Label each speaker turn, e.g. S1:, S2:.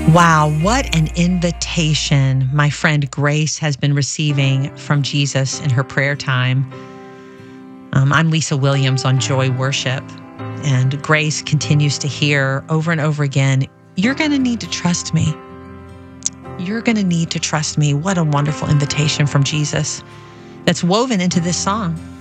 S1: Wow, what an invitation my friend Grace has been receiving from Jesus in her prayer time. I'm Lisa Williams on Joy Worship, and Grace continues to hear over and over again, you're going to need to trust me. You're going to need to trust me. What a wonderful invitation from Jesus that's woven into this song.